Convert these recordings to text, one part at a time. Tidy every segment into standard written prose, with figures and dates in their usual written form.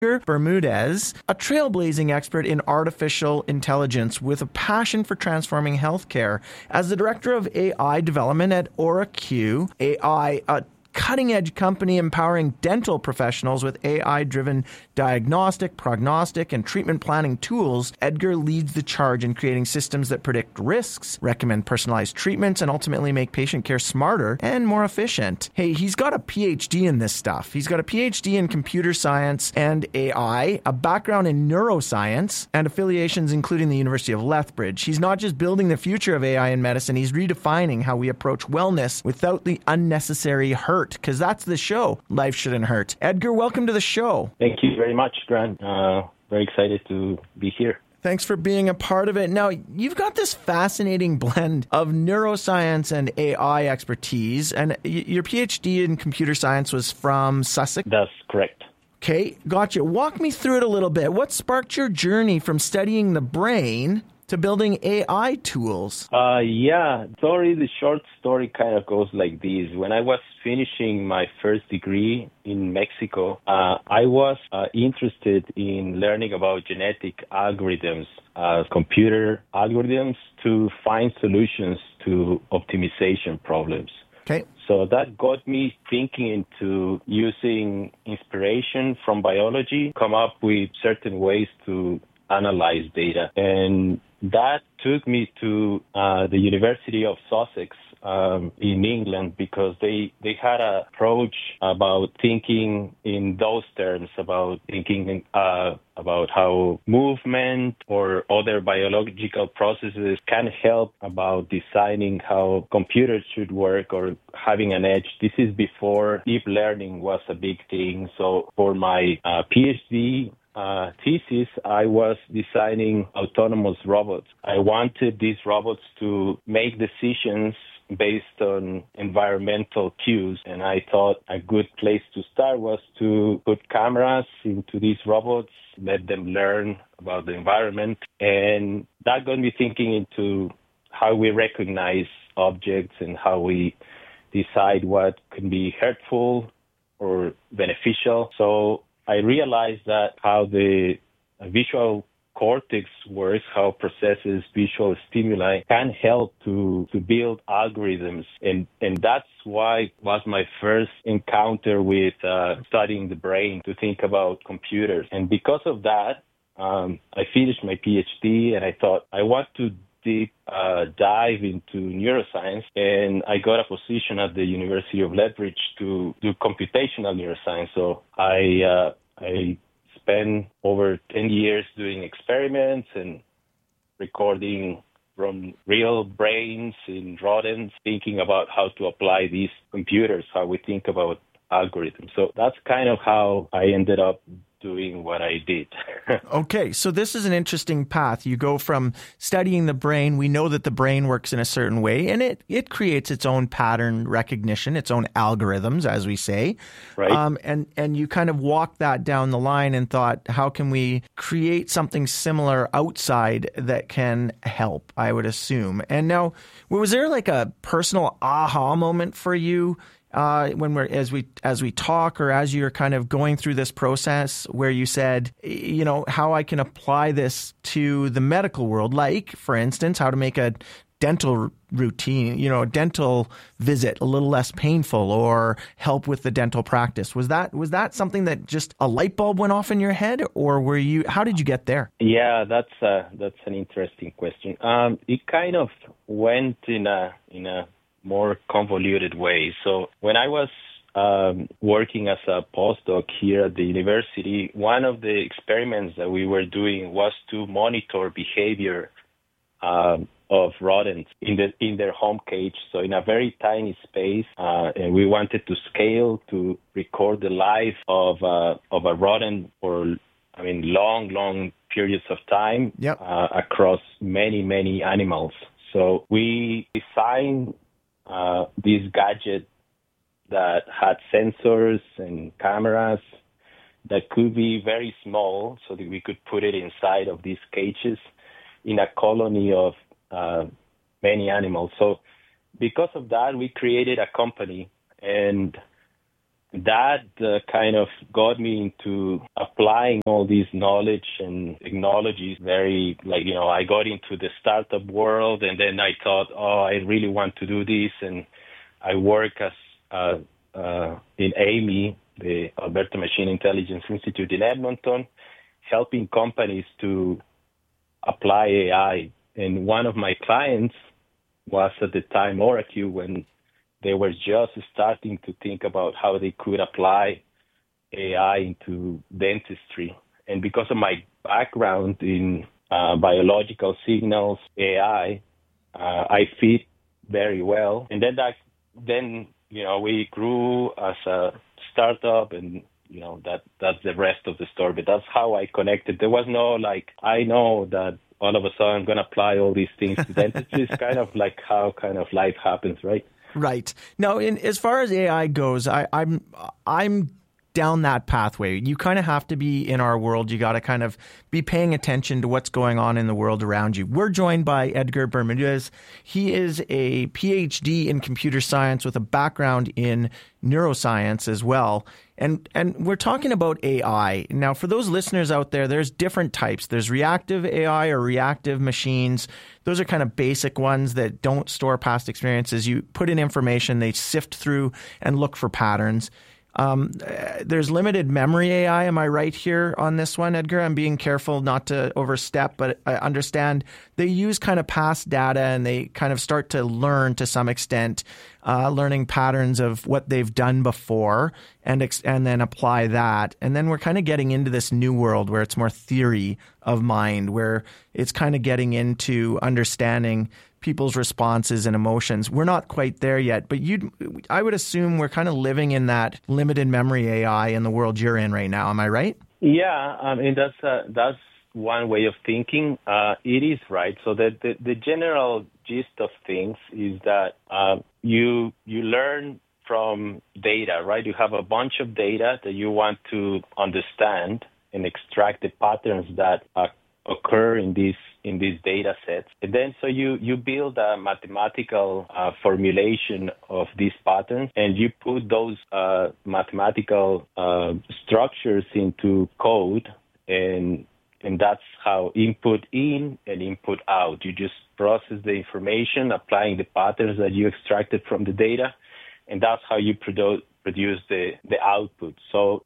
Bermudez, a trailblazing expert in artificial intelligence with a passion for transforming healthcare. As the director of AI development at AuraQ AI, a cutting-edge company empowering dental professionals with AI-driven diagnostic, prognostic, and treatment planning tools, Edgar leads the charge in creating systems that predict risks, recommend personalized treatments, and ultimately make patient care smarter and more efficient. Hey, he's got a PhD in this stuff. He's got a PhD in computer science and AI, a background in neuroscience, and affiliations including the University of Lethbridge. He's not just building the future of AI in medicine, he's redefining how we approach wellness without the unnecessary hurt, because that's the show. Life Shouldn't Hurt. Edgar, welcome to the show. Thank you very much, Grant. Very excited to be here. Thanks for being a part of it. Now, you've got this fascinating blend of neuroscience and AI expertise, and your PhD in computer science was from Sussex? That's correct. Okay, gotcha. Walk me through it a little bit. What sparked your journey from studying the brain to building AI tools? The short story kind of goes like this. When I was finishing my first degree in Mexico, I was interested in learning about genetic algorithms, computer algorithms to find solutions to optimization problems. Okay. So that got me thinking into using inspiration from biology, come up with certain ways to analyze data. And that took me to the University of Sussex in England, because they had an approach about thinking in those terms, about thinking about how movement or other biological processes can help about designing how computers should work or having an edge. This is before deep learning was a big thing. So for my PhD thesis, I was designing autonomous robots. I wanted these robots to make decisions based on environmental cues, and I thought a good place to start was to put cameras into these robots, let them learn about the environment, and that got me thinking into how we recognize objects and how we decide what can be hurtful or beneficial. So I realized that how the visual cortex works, how it processes visual stimuli, can help to build algorithms. And that's why was my first encounter with studying the brain, to think about computers. And because of that, I finished my PhD, and I thought I want to deep dive into neuroscience, and I got a position at the University of Lethbridge to do computational neuroscience. So I spent over 10 years doing experiments and recording from real brains in rodents, thinking about how to apply these computers, how we think about algorithms. So that's kind of how I ended up doing what I did. Okay, so this is an interesting path. You go from studying the brain. We know that the brain works in a certain way, and it creates its own pattern recognition, its own algorithms, as we say. Right. And you kind of walked that down the line and thought, how can we create something similar outside that can help, I would assume. And now, was there like a personal aha moment for you when as we talk, or as you're kind of going through this process, where you said, how I can apply this to the medical world, like, for instance, how to make a dental routine, a dental visit a little less painful, or help with the dental practice? Was that something that just a light bulb went off in your head, or how did you get there? Yeah, that's an interesting question. It kind of went in a more convoluted way. So when I was working as a postdoc here at the university, one of the experiments that we were doing was to monitor behavior of rodents in their home cage, so in a very tiny space, and we wanted to scale to record the life of a rodent for long periods of time. Yep. Across many animals. So we designed this gadget that had sensors and cameras that could be very small, so that we could put it inside of these cages in a colony of many animals. So because of that, we created a company, and that kind of got me into applying all these knowledge and technologies very, I got into the startup world, and then I thought, I really want to do this. And I work as in AMI, the Alberta Machine Intelligence Institute in Edmonton, helping companies to apply AI. And one of my clients was at the time OraQ, when they were just starting to think about how they could apply AI into dentistry. And because of my background in biological signals, AI, I fit very well. And then we grew as a startup, and that's the rest of the story. But that's how I connected. There was no I know that all of a sudden I'm going to apply all these things to dentistry. It's kind of like how kind of life happens, right? Right. Now, as far as AI goes, I'm down that pathway. You kind of have to be in our world. You got to kind of be paying attention to what's going on in the world around you. We're joined by Edgar Bermudez. He is a PhD in computer science with a background in neuroscience as well. And we're talking about AI. Now, for those listeners out there, there's different types. There's reactive AI or reactive machines. Those are kind of basic ones that don't store past experiences. You put in information, they sift through and look for patterns. There's limited memory AI. Am I right here on this one, Edgar? I'm being careful not to overstep, but I understand they use kind of past data and they kind of start to learn to some extent, learning patterns of what they've done before and then apply that. And then we're kind of getting into this new world where it's more theory of mind, where it's kind of getting into understanding people's responses and emotions. We're not quite there yet, but I would assume we're kind of living in that limited memory AI in the world you're in right now. Am I right? Yeah, I mean, that's one way of thinking. It is right. So the general gist of things is that you learn from data, right? You have a bunch of data that you want to understand and extract the patterns that occur in these data sets. And then so you build a mathematical formulation of these patterns, and you put those mathematical structures into code, and that's how input in and input out. You just process the information, applying the patterns that you extracted from the data, and that's how you produce the output. So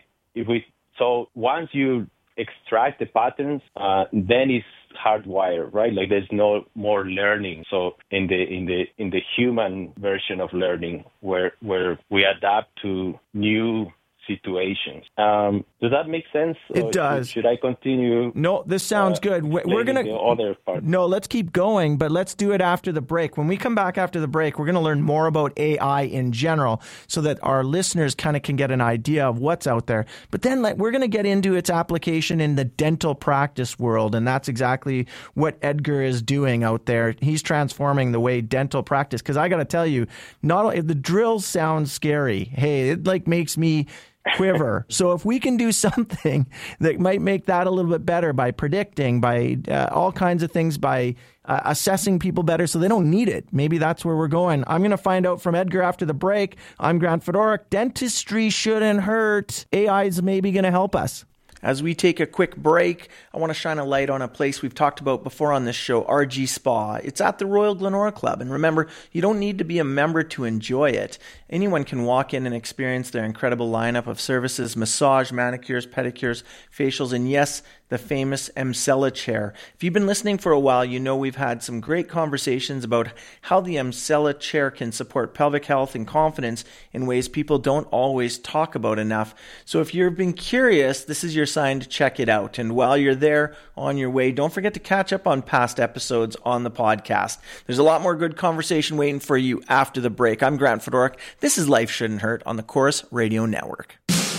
so once you extract the patterns, then it's hardwired, right? Like there's no more learning. So in the human version of learning, where we adapt to new situations. Does that make sense? It does. Should I continue? No, this sounds good. We're going to... other part. No, let's keep going, but let's do it after the break. When we come back after the break, we're going to learn more about AI in general so that our listeners kind of can get an idea of what's out there. But then we're going to get into its application in the dental practice world, and that's exactly what Edgar is doing out there. He's transforming the way dental practice, because I got to tell you, not only the drills sound scary. Hey, it makes me quiver. So if we can do something that might make that a little bit better by predicting, by all kinds of things, by assessing people better so they don't need it, maybe that's where we're going. I'm going to find out from Edgar after the break. I'm Grant Fedoruk. Dentistry shouldn't hurt. AI is maybe going to help us. As we take a quick break, I want to shine a light on a place we've talked about before on this show, RG Spa. It's at the Royal Glenora Club. And remember, you don't need to be a member to enjoy it. Anyone can walk in and experience their incredible lineup of services: massage, manicures, pedicures, facials, and yes, the famous Emsella chair. If you've been listening for a while, you know we've had some great conversations about how the Emsella chair can support pelvic health and confidence in ways people don't always talk about enough. So if you've been curious, this is your sign to check it out. And while you're there on your way, don't forget to catch up on past episodes on the podcast. There's a lot more good conversation waiting for you after the break. I'm Grant Fedoruk. This is Life Shouldn't Hurt on the Chorus Radio Network.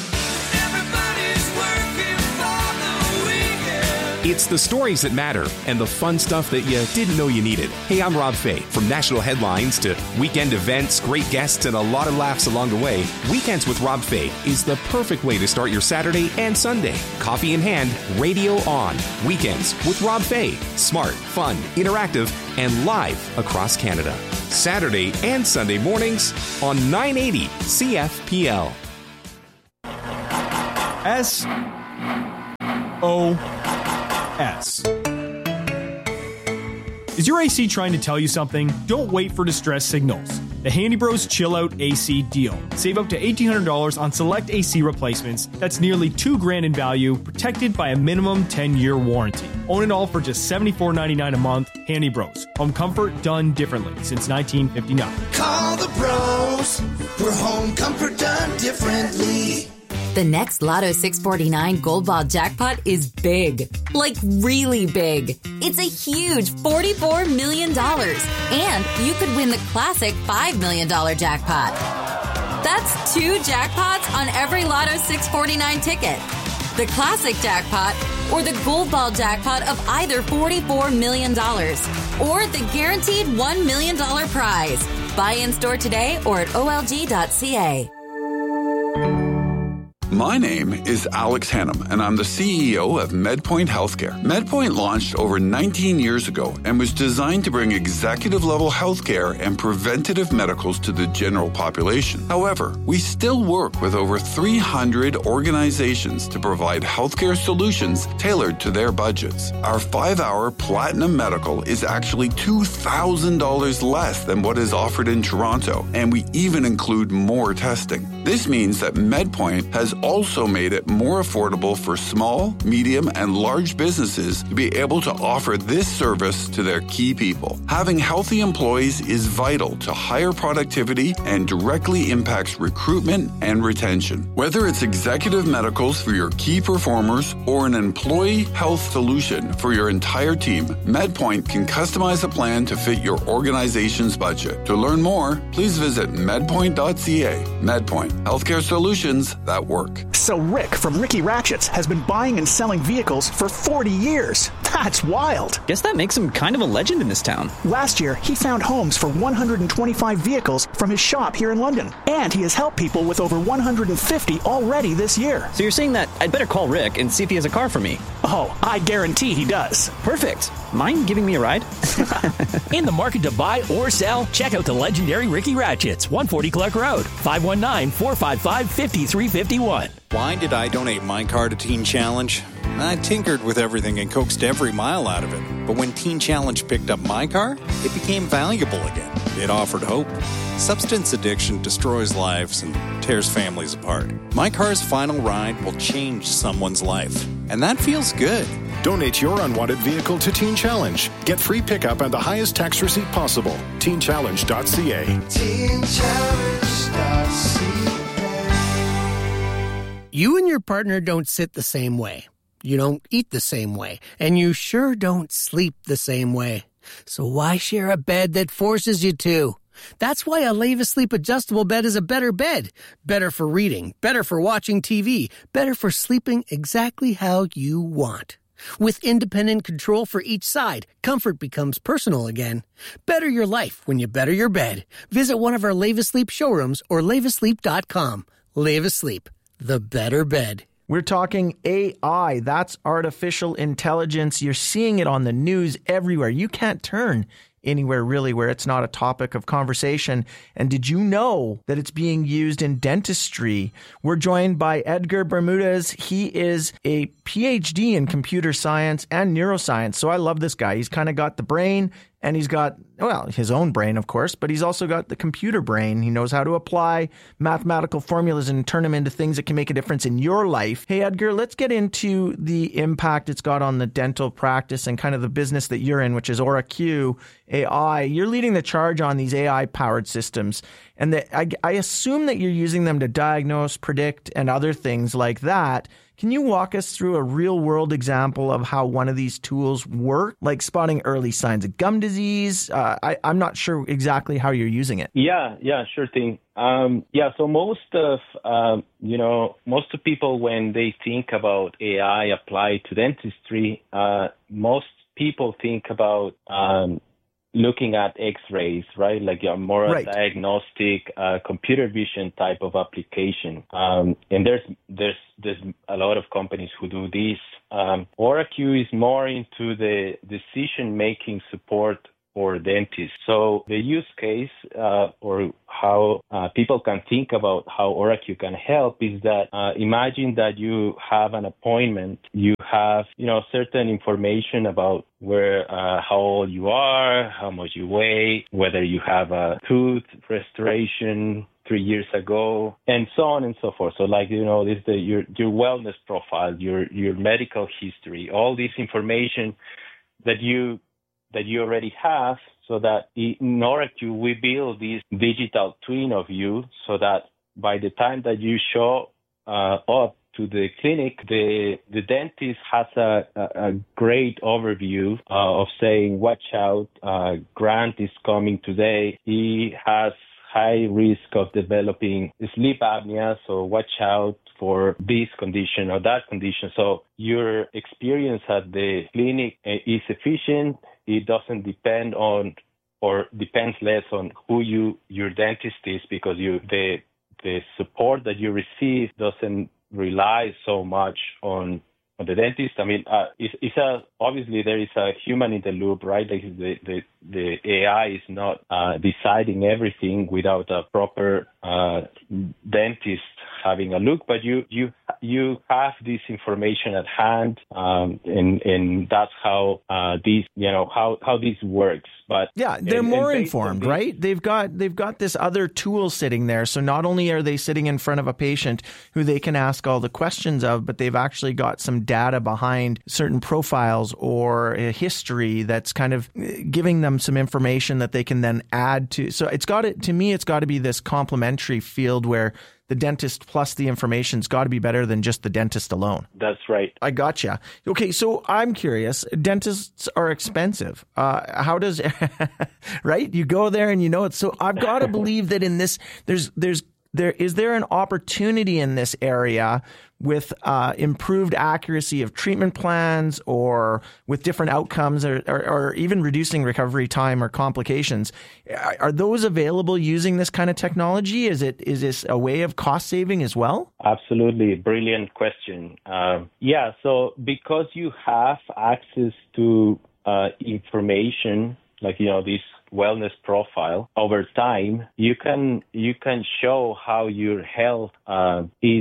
It's the stories that matter and the fun stuff that you didn't know you needed. Hey, I'm Rob Fay. From national headlines to weekend events, great guests, and a lot of laughs along the way, Weekends with Rob Fay is the perfect way to start your Saturday and Sunday. Coffee in hand, radio on. Weekends with Rob Fay. Smart, fun, interactive, and live across Canada. Saturday and Sunday mornings on 980 CFPL. SOS. Is your AC trying to tell you something? Don't wait for distress signals. The Handy Bros Chill Out AC deal. Save up to $1,800 on select AC replacements. That's nearly $2,000 in value, protected by a minimum 10-year warranty. Own it all for just $74.99 a month. Handy Bros. Home comfort done differently since 1959. Call the pros for home comfort done differently. The next Lotto 649 Gold Ball jackpot is big. Like really big. It's a huge $44 million. And you could win the classic $5 million jackpot. That's 2 jackpots on every Lotto 649 ticket. The classic jackpot or the Gold Ball jackpot of either $44 million or the guaranteed $1 million prize. Buy in store today or at olg.ca. My name is Alex Hannum, and I'm the CEO of MedPoint Healthcare. MedPoint launched over 19 years ago and was designed to bring executive-level healthcare and preventative medicals to the general population. However, we still work with over 300 organizations to provide healthcare solutions tailored to their budgets. Our 5-hour Platinum Medical is actually $2,000 less than what is offered in Toronto, and we even include more testing. This means that MedPoint has also made it more affordable for small, medium, and large businesses to be able to offer this service to their key people. Having healthy employees is vital to higher productivity and directly impacts recruitment and retention. Whether it's executive medicals for your key performers or an employee health solution for your entire team, MedPoint can customize a plan to fit your organization's budget. To learn more, please visit medpoint.ca. MedPoint, healthcare solutions that work. So Rick from Ricky Ratchets has been buying and selling vehicles for 40 years. That's wild. Guess that makes him kind of a legend in this town. Last year, he found homes for 125 vehicles from his shop here in London. And he has helped people with over 150 already this year. So you're saying that I'd better call Rick and see if he has a car for me? Oh, I guarantee he does. Perfect. Mind giving me a ride? In the market to buy or sell? Check out the legendary Ricky Ratchets, 140 Clark Road, 519-455-5351. Why did I donate my car to Teen Challenge? I tinkered with everything and coaxed every mile out of it. But when Teen Challenge picked up my car, it became valuable again. It offered hope. Substance addiction destroys lives and tears families apart. My car's final ride will change someone's life. And that feels good. Donate your unwanted vehicle to Teen Challenge. Get free pickup and the highest tax receipt possible. TeenChallenge.ca. TeenChallenge.ca. You and your partner don't sit the same way. You don't eat the same way. And you sure don't sleep the same way. So why share a bed that forces you to? That's why a Leva Sleep adjustable bed is a better bed. Better for reading, better for watching TV, better for sleeping exactly how you want. With independent control for each side, comfort becomes personal again. Better your life when you better your bed. Visit one of our Leva Sleep showrooms or levasleep.com. Leva Sleep, the better bed. We're talking AI. That's artificial intelligence. You're seeing it on the news everywhere. You can't turn anywhere really where it's not a topic of conversation. And did you know that it's being used in dentistry? We're joined by Edgar Bermudez. He is a PhD in computer science and neuroscience. So I love this guy. He's kind of got the brain and he's got, well, his own brain, of course, but he's also got the computer brain. He knows how to apply mathematical formulas and turn them into things that can make a difference in your life. Hey, Edgar, let's get into the impact it's got on the dental practice and kind of the business that you're in, which is AuraQ AI. You're leading the charge on these AI-powered systems. And I assume that you're using them to diagnose, predict, and other things like that. Can you walk us through a real-world example of how one of these tools work, like spotting early signs of gum disease? I'm not sure exactly how you're using it. Yeah, sure thing. So most of people, when they think about AI applied to dentistry, most people think about looking at X-rays, right? Like more right. Diagnostic, computer vision type of application. And there's a lot of companies who do this. AuraQ is more into the decision-making support or dentist. So the use case or how people can think about how OraQ can help is that imagine that you have an appointment, you have certain information about where how old you are, how much you weigh, whether you have a tooth restoration 3 years ago, and so on and so forth. So this is your wellness profile, your medical history, all this information that you already have, so that in OraQ we build this digital twin of you, so that by the time that you show up to the clinic, the dentist has a great overview of saying, watch out, Grant is coming today. He has high risk of developing sleep apnea, so watch out for this condition or that condition. So your experience at the clinic is efficient. It doesn't depend on, or depends less on who your dentist is, because the support that you receive doesn't rely so much on the dentist. I mean, obviously there is a human in the loop, right? The AI is not deciding everything without a proper dentist having a look, but you have this information at hand, and that's how how this works. But yeah, they're more informed, right? They've got this other tool sitting there. So not only are they sitting in front of a patient who they can ask all the questions of, but they've actually got some data behind certain profiles or a history that's kind of giving them some information that they can then add to. So it's got to be this complementary field where the dentist plus the information's got to be better than just the dentist alone. That's right. I gotcha. Okay, so I'm curious. Dentists are expensive. How does right? You go there and it. So I've got to believe that in this, is there an opportunity in this area with improved accuracy of treatment plans, or with different outcomes, or even reducing recovery time or complications? Are those available using this kind of technology? Is this a way of cost saving as well? Absolutely. Brilliant question. So because you have access to information, like, this wellness profile over time, you can show how your health is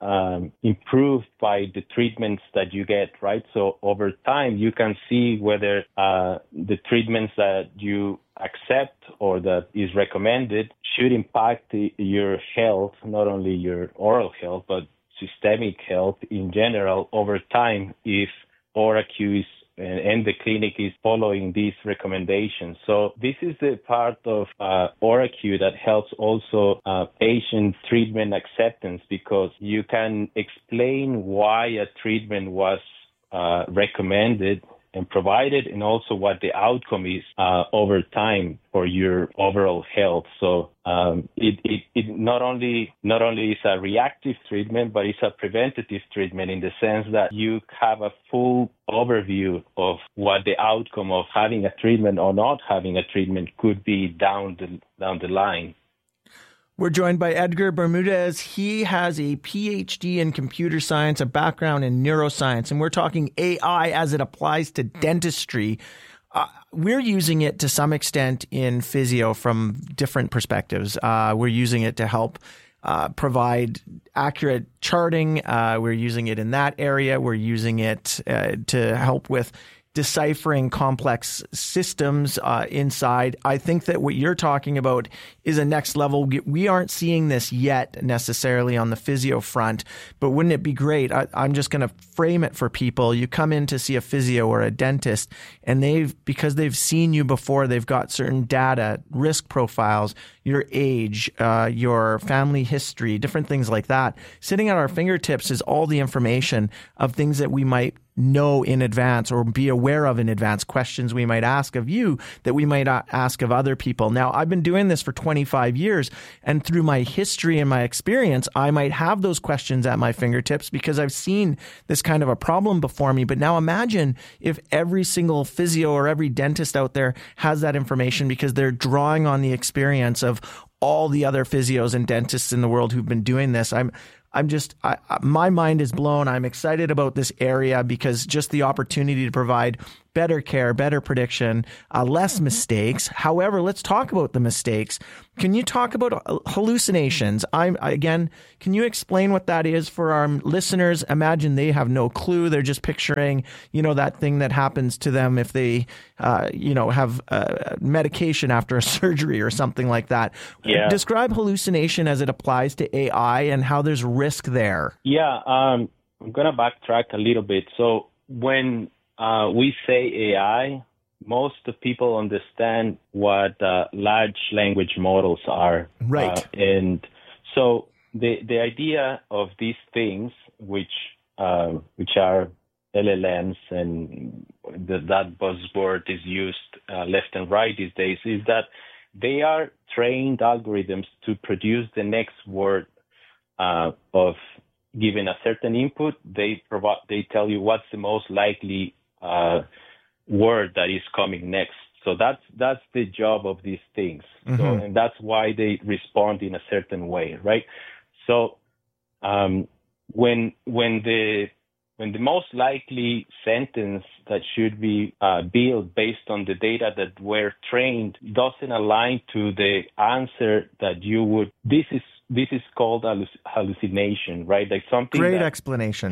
improved by the treatments that you get, right? So over time, you can see whether the treatments that you accept or that is recommended should impact your health, not only your oral health, but systemic health in general over time, if OraQ is and the clinic is following these recommendations. So this is the part of OraQ that helps also patient treatment acceptance, because you can explain why a treatment was recommended and provided, and also what the outcome is over time for your overall health. So it not only is a reactive treatment, but it's a preventative treatment in the sense that you have a full overview of what the outcome of having a treatment or not having a treatment could be down the line. We're joined by Edgar Bermudez. He has a PhD in computer science, a background in neuroscience, and we're talking AI as it applies to dentistry. We're using it to some extent in physio from different perspectives. We're using it to help provide accurate charting. We're using it in that area. We're using it to help with deciphering complex systems inside. I think that what you're talking about is a next level. We aren't seeing this yet necessarily on the physio front, but wouldn't it be great? I'm just going to frame it for people. You come in to see a physio or a dentist, and because they've seen you before, they've got certain data, risk profiles, your age, your family history, different things like that. Sitting at our fingertips is all the information of things that we might know in advance or be aware of in advance, questions we might ask of you that we might ask of other people. Now, I've been doing this for 25 years, and through my history and my experience, I might have those questions at my fingertips because I've seen this kind of a problem before me. But now imagine if every single physio or every dentist out there has that information, because they're drawing on the experience of all the other physios and dentists in the world who've been doing this. my mind is blown. I'm excited about this area because just the opportunity to provide better care, better prediction, less mistakes. However, let's talk about the mistakes. Can you talk about hallucinations? Can you explain what that is for our listeners? Imagine they have no clue. They're just picturing, that thing that happens to them if they, have medication after a surgery or something like that. Yeah. Describe hallucination as it applies to AI and how there's risk there. Yeah, I'm going to backtrack a little bit. So when we say AI, most of people understand what large language models are. Right. And so the idea of these things, which are LLMs, and that buzzword is used left and right these days, is that they are trained algorithms to produce the next word of given a certain input. They tell you what's the most likely word that is coming next. So that's the job of these things. Mm-hmm. So, and that's why they respond in a certain way, right? So when the most likely sentence that should be built based on the data that were trained doesn't align to the answer that you would, this is called hallucination, right? Like something. Great explanation.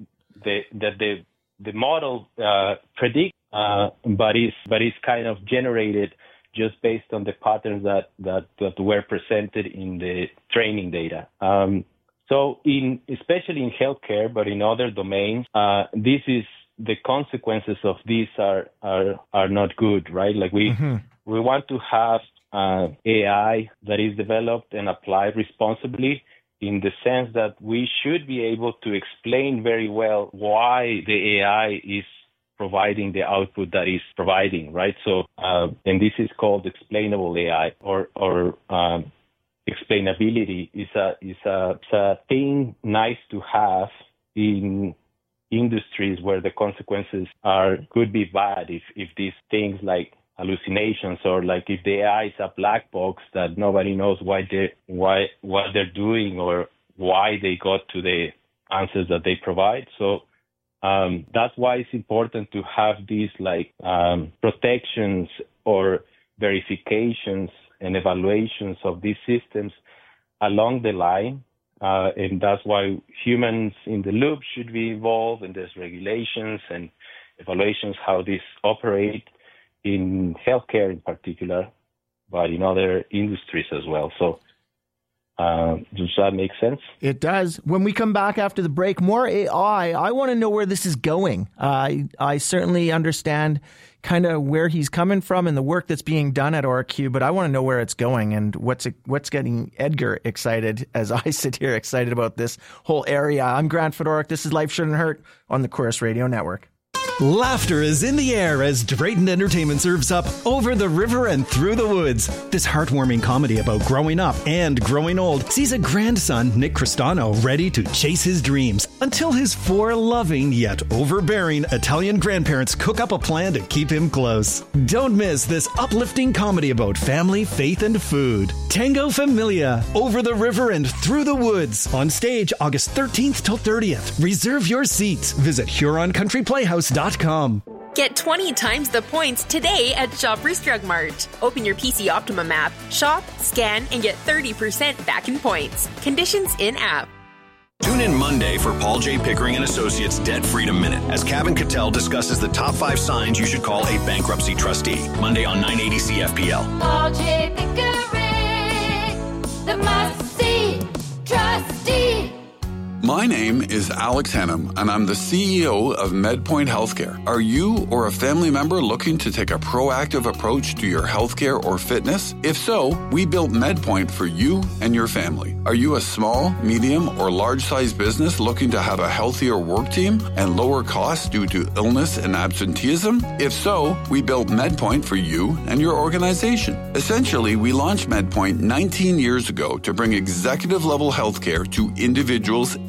The model predicts, but is kind of generated just based on the patterns that were presented in the training data. So especially in healthcare, but in other domains, the consequences of this are not good, right? Like we want to have AI that is developed and applied responsibly, in the sense that we should be able to explain very well why the AI is providing the output that is providing, right? So, and this is called explainable AI, or explainability is a thing nice to have in industries where the consequences could be bad if these things like hallucinations, or like if the AI is a black box that nobody knows what they're doing or why they got to the answers that they provide. So that's why it's important to have these protections or verifications and evaluations of these systems along the line. And that's why humans in the loop should be involved, and there's regulations and evaluations how these operate in healthcare in particular, but in other industries as well. So does that make sense? It does. When we come back after the break, more AI. I want to know where this is going. I certainly understand kind of where he's coming from and the work that's being done at OraQ, but I want to know where it's going and what's getting Edgar excited as I sit here excited about this whole area. I'm Grant Fedoruk. This is Life Shouldn't Hurt on the Corus Radio Network. Laughter is in the air as Drayton Entertainment serves up Over the River and Through the Woods. This heartwarming comedy about growing up and growing old sees a grandson, Nick Cristano, ready to chase his dreams until his 4 loving yet overbearing Italian grandparents cook up a plan to keep him close. Don't miss this uplifting comedy about family, faith, and food. Tango Familia, Over the River and Through the Woods. On stage August 13th till 30th. Reserve your seats. Visit HuronCountryPlayhouse.com. Get 20 times the points today at Shoppers Drug Mart. Open your PC Optimum app, shop, scan, and get 30% back in points. Conditions in-app. Tune in Monday for Paul J. Pickering & Associates Debt Freedom Minute as Kevin Cattell discusses the top 5 signs you should call a bankruptcy trustee. Monday on 980 CFPL. Paul J. Pickering, the must-see trustee. My name is Alex Hannum, and I'm the CEO of MedPoint Healthcare. Are you or a family member looking to take a proactive approach to your healthcare or fitness? If so, we built MedPoint for you and your family. Are you a small, medium, or large-sized business looking to have a healthier work team and lower costs due to illness and absenteeism? If so, we built MedPoint for you and your organization. Essentially, we launched MedPoint 19 years ago to bring executive-level healthcare to individuals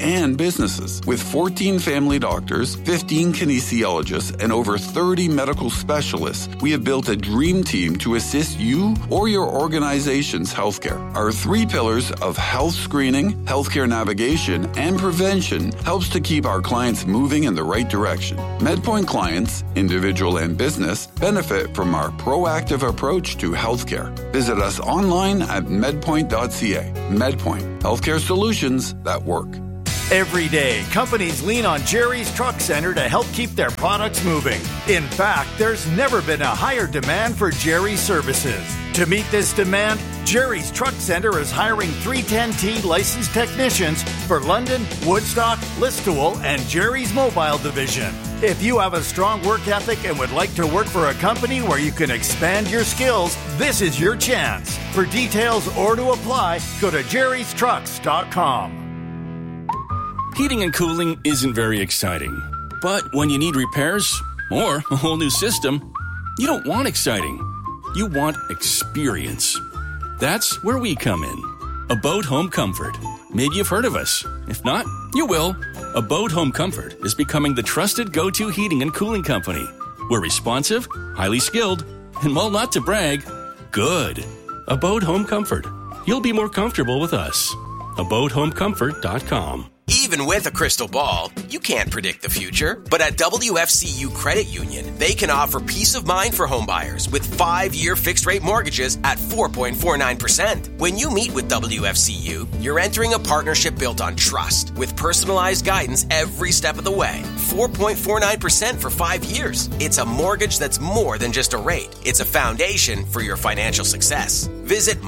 and businesses. With 14 family doctors, 15 kinesiologists, and over 30 medical specialists, we have built a dream team to assist you or your organization's healthcare. Our 3 pillars of health screening, healthcare navigation, and prevention helps to keep our clients moving in the right direction. MedPoint clients, individual and business, benefit from our proactive approach to healthcare. Visit us online at medpoint.ca. MedPoint, healthcare solutions that work. Every day, companies lean on Jerry's Truck Center to help keep their products moving. In fact, there's never been a higher demand for Jerry's services. To meet this demand, Jerry's Truck Center is hiring 310T licensed technicians for London, Woodstock, Listowel, and Jerry's Mobile Division. If you have a strong work ethic and would like to work for a company where you can expand your skills, this is your chance. For details or to apply, go to jerrystrucks.com. Heating and cooling isn't very exciting. But when you need repairs or a whole new system, you don't want exciting. You want experience. That's where we come in. Abode Home Comfort. Maybe you've heard of us. If not, you will. Abode Home Comfort is becoming the trusted go-to heating and cooling company. We're responsive, highly skilled, and while not to brag, good. Abode Home Comfort. You'll be more comfortable with us. AbodeHomeComfort.com. Even with a crystal ball, you can't predict the future. But at WFCU Credit Union, they can offer peace of mind for homebuyers with 5-year fixed-rate mortgages at 4.49%. When you meet with WFCU, you're entering a partnership built on trust with personalized guidance every step of the way. 4.49% for 5 years. It's a mortgage that's more than just a rate. It's a foundation for your financial success. Visit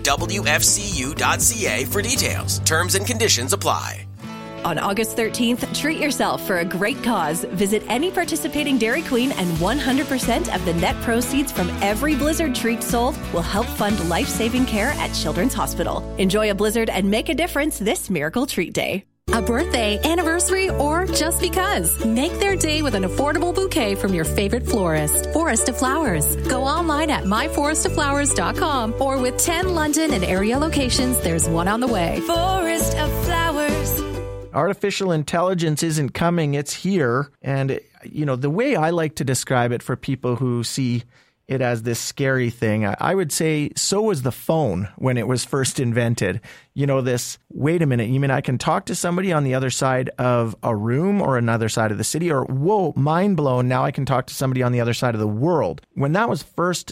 mywfcu.ca for details. Terms and conditions apply. On August 13th, treat yourself for a great cause. Visit any participating Dairy Queen and 100% of the net proceeds from every Blizzard treat sold will help fund life-saving care at Children's Hospital. Enjoy a Blizzard and make a difference this Miracle Treat Day. A birthday, anniversary, or just because. Make their day with an affordable bouquet from your favorite florist, Forest of Flowers. Go online at myforestoflowers.com or with 10 London and area locations, there's one on the way. Forest of Flowers. Artificial intelligence isn't coming, it's here. And, the way I like to describe it for people who see it as this scary thing, I would say so was the phone when it was first invented. Wait a minute, you mean I can talk to somebody on the other side of a room or another side of the city? Or, whoa, mind blown, now I can talk to somebody on the other side of the world. When that was first,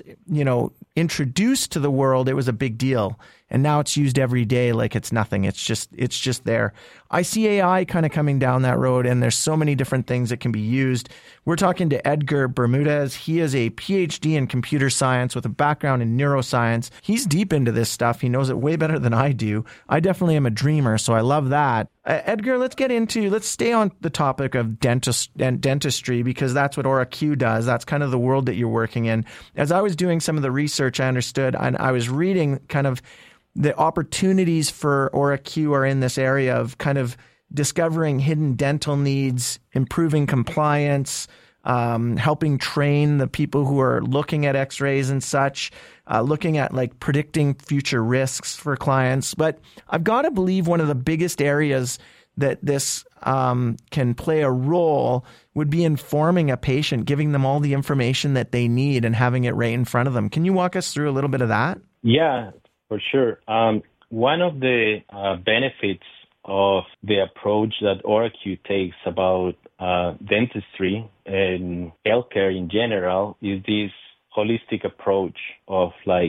introduced to the world, it was a big deal. And now it's used every day like it's nothing. It's just there. I see AI kind of coming down that road, and there's so many different things that can be used. We're talking to Edgar Bermudez. He is a PhD in computer science with a background in neuroscience. He's deep into this stuff. He knows it way better than I do. I definitely am a dreamer, so I love that. Edgar, let's stay on the topic of dentistry, because that's what AuraQ does. That's kind of the world that you're working in. As I was doing some of the research, I understood, and I was reading kind of the opportunities for AuraQ are in this area of kind of discovering hidden dental needs, improving compliance, helping train the people who are looking at x-rays and such, looking at like predicting future risks for clients. But I've got to believe one of the biggest areas that this can play a role would be informing a patient, giving them all the information that they need and having it right in front of them. Can you walk us through a little bit of that? Yeah, for sure. One of the benefits of the approach that AuraQ takes about dentistry and healthcare in general is this holistic approach of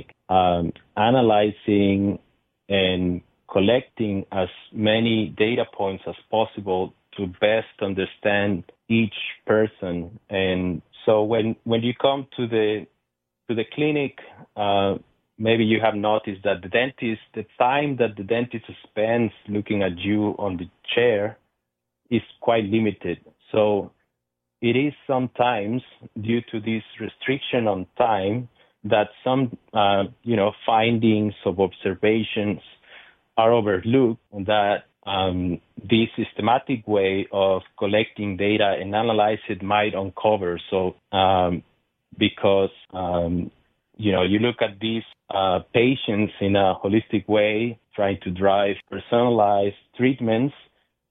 analyzing and collecting as many data points as possible to best understand each person. And so when you come to the clinic, maybe you have noticed that the time that the dentist spends looking at you on the chair is quite limited. So it is sometimes due to this restriction on time that some, findings of observations are overlooked, and that this systematic way of collecting data and analyze it might uncover. So because you look at these patients in a holistic way, trying to drive personalized treatments,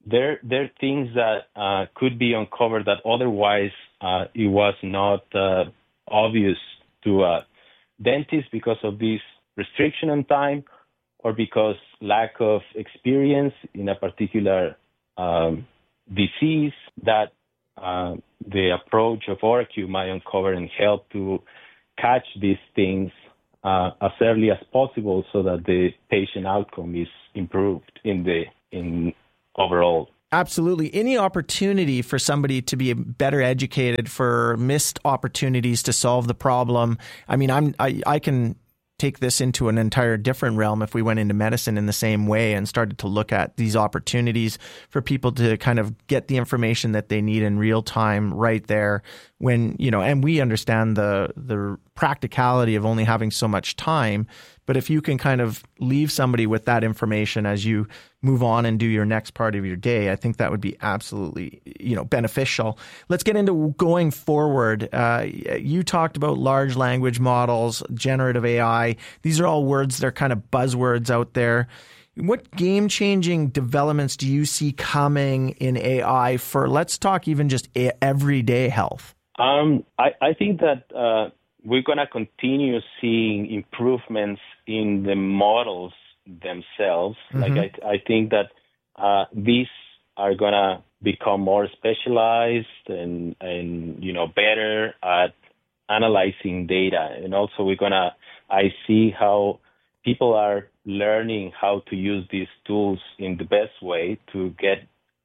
there are things that could be uncovered that otherwise it was not obvious to a dentist because of this restriction on time or because lack of experience in a particular disease, that the approach of OraQ might uncover and help to catch these things as early as possible so that the patient outcome is improved in overall. Absolutely. Any opportunity for somebody to be better educated, for missed opportunities to solve the problem. I mean, I can take this into an entire different realm if we went into medicine in the same way and started to look at these opportunities for people to kind of get the information that they need in real time right there when, and we understand the practicality of only having so much time. But if you can kind of leave somebody with that information as you move on and do your next part of your day, I think that would be absolutely, beneficial. Let's get into going forward. You talked about large language models, generative AI. These are all words, they're kind of buzzwords out there. What game-changing developments do you see coming in AI for, let's talk even just everyday health? I think that we're going to continue seeing improvements in the models themselves. Mm-hmm. Like I think that these are going to become more specialized and better at analyzing data. And also I see how people are learning how to use these tools in the best way to get,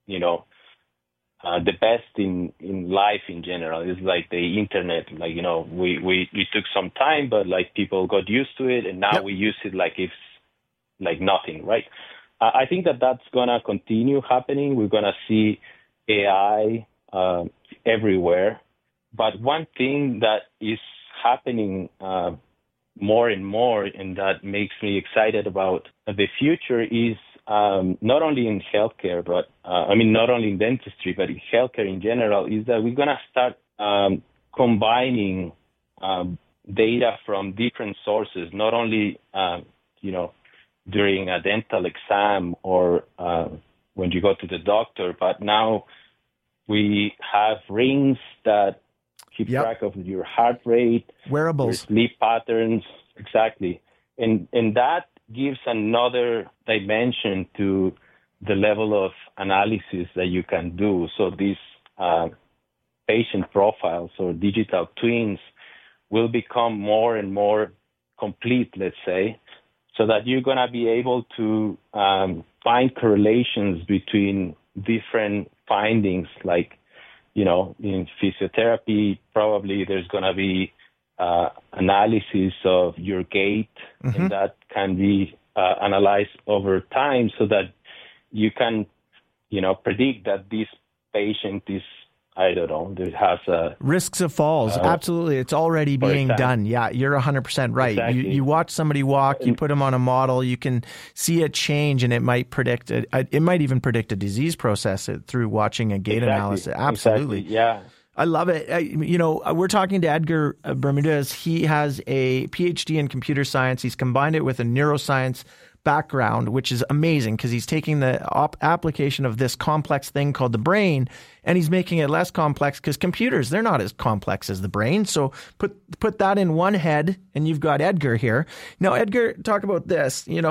the best in life in general. It's like the internet, we took some time, but people got used to it, and now we use it like it's like nothing, right? I think that that's going to continue happening. We're going to see AI everywhere. But one thing that is happening more and more, and that makes me excited about the future, is not only in healthcare, but not only in dentistry, but in healthcare in general, is that we're going to start combining data from different sources, not only, during a dental exam or when you go to the doctor, but now we have rings that keep track of your heart rate, wearables, your sleep patterns, exactly. And that gives another dimension to the level of analysis that you can do. So these patient profiles or digital twins will become more and more complete, let's say, so that you're going to be able to find correlations between different findings. Like, in physiotherapy, probably there's going to be analysis of your gait, mm-hmm. and that can be analyzed over time so that you can, predict that this patient is, there has risks of falls. Absolutely. It's already being done. Yeah, you're 100% right. Exactly. You watch somebody walk, you put them on a model, you can see a change, and it might predict it might even predict a disease process through watching a gait analysis. Absolutely. Exactly. Yeah. I love it. We're talking to Edgar Bermudez. He has a PhD in computer science. He's combined it with a neuroscience background, which is amazing because he's taking the application of this complex thing called the brain and he's making it less complex because computers, they're not as complex as the brain. So put that in one head and you've got Edgar here. Now, Edgar, talk about this. In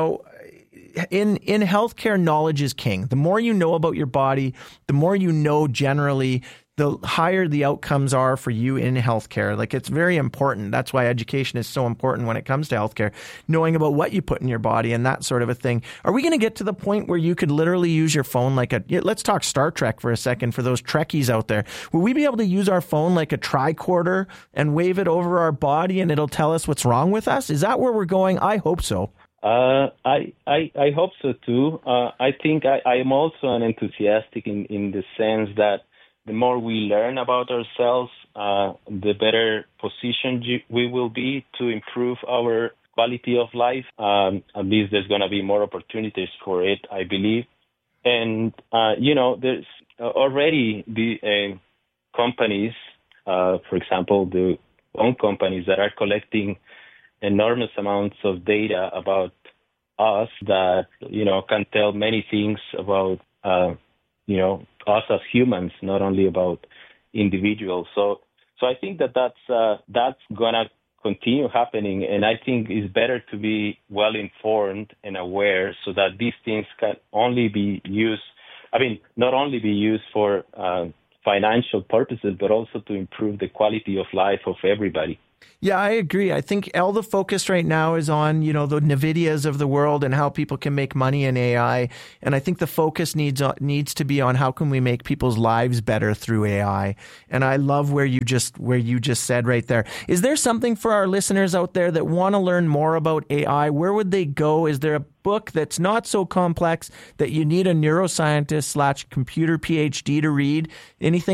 healthcare, knowledge is king. The more you know about your body, the more you know generally, the higher the outcomes are for you in healthcare. Like, it's very important. That's why education is so important when it comes to healthcare, knowing about what you put in your body and that sort of a thing. Are we going to get to the point where you could literally use your phone let's talk Star Trek for a second for those Trekkies out there. Will we be able to use our phone like a tricorder and wave it over our body and it'll tell us what's wrong with us? Is that where we're going? I hope so. I hope so too. I think I am also an enthusiastic in the sense that the more we learn about ourselves, the better positioned we will be to improve our quality of life. At least there's going to be more opportunities for it, I believe. And, there's already the companies, for example, the phone companies that are collecting enormous amounts of data about us that, can tell many things about us as humans, not only about individuals. So I think that's gonna continue happening, and I think it's better to be well informed and aware so that these things can only be used. Not only be used for financial purposes, but also to improve the quality of life of everybody. Yeah, I agree. I think all the focus right now is on, the NVIDIAs of the world and how people can make money in AI. And I think the focus needs to be on how can we make people's lives better through AI. And I love where you just said right there. Is there something for our listeners out there that want to learn more about AI? Where would they go? Is there a book that's not so complex that you need a neuroscientist / computer PhD to read? Anything